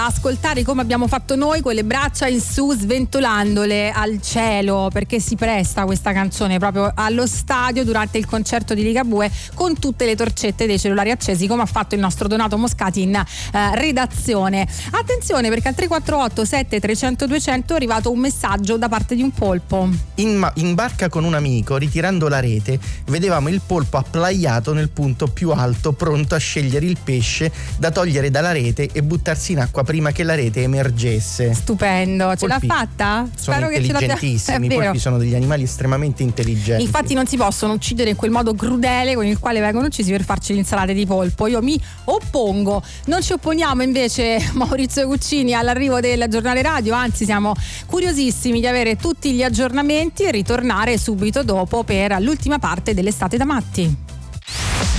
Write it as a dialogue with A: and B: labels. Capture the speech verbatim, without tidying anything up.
A: ascoltare come abbiamo fatto noi, con le braccia in su, sventolandole al cielo, perché si presta questa canzone proprio allo stadio durante il concerto di Ligabue, con tutte le torcette dei cellulari accesi, come ha fatto il nostro Donato Moscati in eh, redazione. Attenzione, perché al tre quattro otto sette trecento duecento è arrivato un messaggio da parte di un polpo.
B: In, ma- in barca con un amico, ritirando la rete, vedevamo il polpo applaiato nel punto più alto, pronto a scegliere il pesce da togliere dalla rete e buttarsi in acqua prima che la rete emergesse.
A: Stupendo, ce
B: Polpi
A: l'ha fatta?
B: Sono
A: Spero che ce l'abbia.
B: intelligentissimi,
A: È
B: i
A: vero.
B: polpi sono degli animali estremamente intelligenti.
A: Infatti non si possono uccidere in quel modo crudele con il quale vengono uccisi per farci le insalate di polpo. Io mi oppongo. Non ci opponiamo invece, Maurizio Cuccini, all'arrivo del giornale radio, anzi siamo curiosissimi di avere tutti gli aggiornamenti e ritornare subito dopo per l'ultima parte dell'Estate da matti.